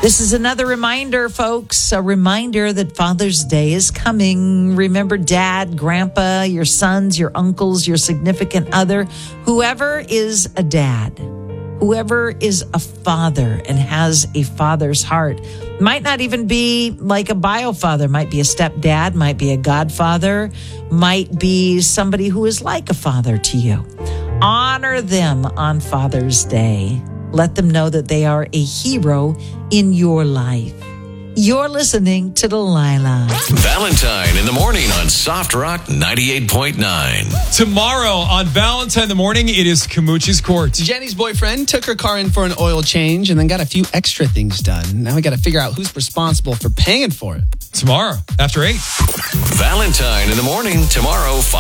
This is another reminder, folks, a reminder that Father's Day is coming. Remember Dad, Grandpa, your sons, your uncles, your significant other, whoever is a dad, whoever is a father and has a father's heart. Might not even be like a bio father, might be a stepdad, might be a godfather, might be somebody who is like a father to you. Honor them on Father's Day. Let them know that they are a hero in your life. You're listening to Delilah. Valentine in the morning on Soft Rock 98.9. Tomorrow on Valentine in the morning, it is Kamuchi's Court. Jenny's boyfriend took her car in for an oil change and then got a few extra things done. Now we got to figure out who's responsible for paying for it. Tomorrow after 8. Valentine in the morning tomorrow,